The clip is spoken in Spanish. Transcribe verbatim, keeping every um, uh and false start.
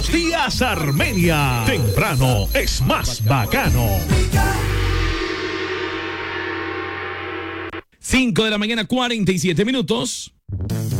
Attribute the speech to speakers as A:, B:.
A: Díaz Armenia. Temprano es más bacano. cinco de la mañana, cuarenta y siete minutos.